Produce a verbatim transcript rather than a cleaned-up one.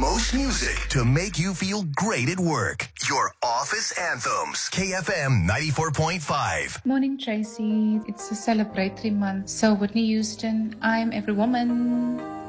most music to make you feel great at work. Your office anthems. K F M ninety-four point five. Morning, Tracy. It's a celebratory month. So, Whitney Houston, I'm Every Woman.